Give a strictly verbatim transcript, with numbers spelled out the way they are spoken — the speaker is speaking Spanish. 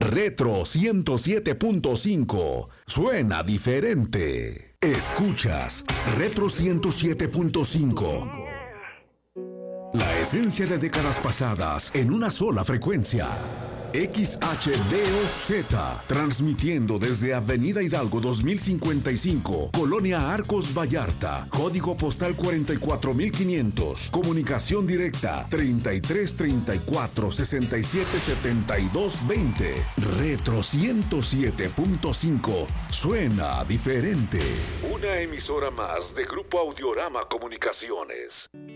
Retro ciento siete punto cinco. Suena diferente. Escuchas Retro ciento siete punto cinco. La esencia de décadas pasadas en una sola frecuencia. X H D O Z, transmitiendo desde Avenida Hidalgo dos mil cincuenta y cinco, Colonia Arcos Vallarta, código postal cuarenta y cuatro mil quinientos, comunicación directa treinta y tres treinta y cuatro sesenta y siete setenta y dos veinte. Retro ciento siete punto cinco, suena diferente. Una emisora más de Grupo Audiorama Comunicaciones.